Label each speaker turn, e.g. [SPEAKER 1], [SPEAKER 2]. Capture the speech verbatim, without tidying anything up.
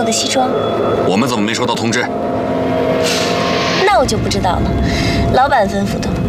[SPEAKER 1] 的西装。
[SPEAKER 2] 我们怎么没收到通知？
[SPEAKER 1] 那我就不知道了，老板吩咐的。